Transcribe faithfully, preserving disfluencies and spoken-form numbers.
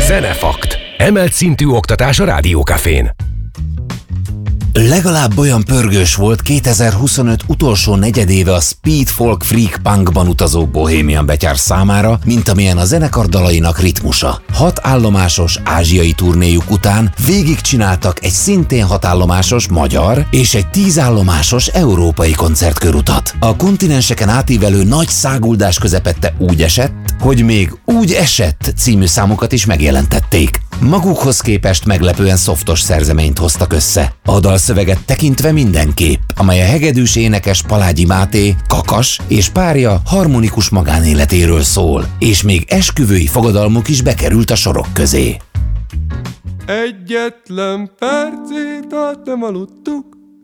Zenefakt. Emelt szintű oktatás a Rádiókafén. Legalább olyan pörgős volt kétezer-huszonöt utolsó negyedéve a speed folk freak punkban utazó Bohemian betyár számára, mint amilyen a zenekar dalainak ritmusa. Hat állomásos ázsiai turnéjuk után végigcsináltak egy szintén hatállomásos magyar és egy tízállomásos európai koncertkörutat. A kontinenseken átívelő nagy száguldás közepette úgy esett, hogy még Úgy esett című számokat is megjelentették. Magukhoz képest meglepően szoftos szerzeményt hoztak össze. A dalszöveget tekintve mindenképp, amely a hegedűs énekes Palágyi Máté, kakas és párja harmonikus magánéletéről szól, és még esküvői fogadalmuk is bekerült a sorok közé. Egyetlen percét át nem aludtuk,